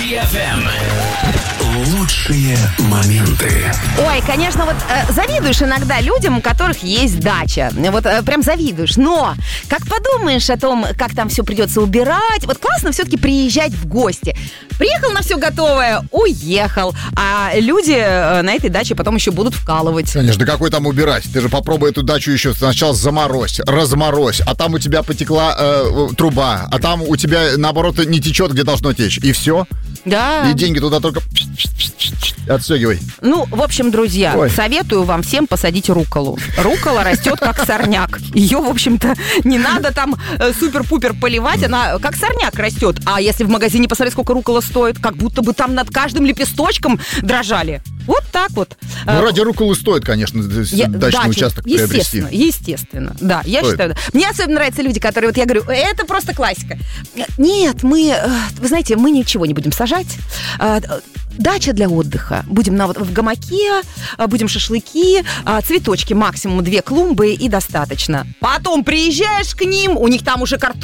Лучшие моменты. Ой, конечно, вот завидуешь иногда людям, у которых есть дача. Вот прям завидуешь. Но, как подумаешь о том, как там все придется убирать, вот классно все-таки приезжать в гости. Приехал на все готовое, уехал. А люди на этой даче потом еще будут вкалывать. Конечно, да какой там убирать? Ты же попробуй эту дачу еще сначала заморозь, разморозь, а там у тебя потекла труба, а там у тебя, наоборот, не течет, где должно течь. И все. Да. И деньги туда только отстегивай. Ну, в общем, друзья, советую вам всем посадить рукколу. Руккола растет как сорняк. Ее, в общем-то, не надо там супер-пупер поливать. Она как сорняк растет. А если в магазине посмотреть, сколько руккола стоит, как будто бы там над каждым лепесточком дрожали. Вот так вот. Ну, ради рукколы стоит, конечно, дачный участок приобрести. Естественно, да, я считаю. Мне особенно нравятся люди, которые, вот я говорю, это просто классика. Нет, вы знаете, мы ничего не будем сажать. Дача для отдыха. Будем в гамаке, будем шашлыки, цветочки максимум 2 клумбы и достаточно. Потом приезжаешь к ним, у них там уже картошка